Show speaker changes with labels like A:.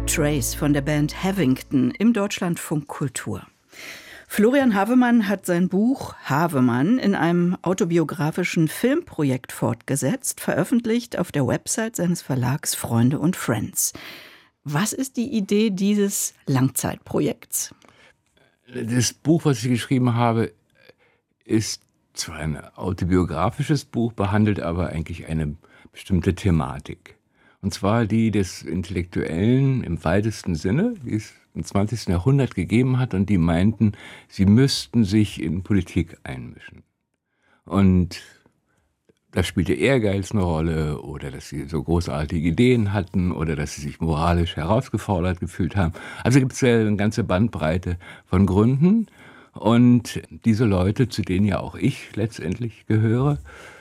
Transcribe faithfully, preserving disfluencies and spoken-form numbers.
A: Trace von der Band Havington im Deutschlandfunk Kultur. Florian Havemann hat sein Buch Havemann in einem autobiografischen Filmprojekt fortgesetzt, veröffentlicht auf der Website seines Verlags Freunde und Friends. Was ist die Idee dieses Langzeitprojekts?
B: Das Buch, was ich geschrieben habe, ist zwar ein autobiografisches Buch, behandelt aber eigentlich eine bestimmte Thematik. Und zwar die des Intellektuellen im weitesten Sinne, die es im zwanzigsten Jahrhundert gegeben hat und die meinten, sie müssten sich in Politik einmischen. Und da spielte Ehrgeiz eine Rolle oder dass sie so großartige Ideen hatten oder dass sie sich moralisch herausgefordert gefühlt haben. Also gibt es ja eine ganze Bandbreite von Gründen. Und diese Leute, zu denen ja auch ich letztendlich gehöre,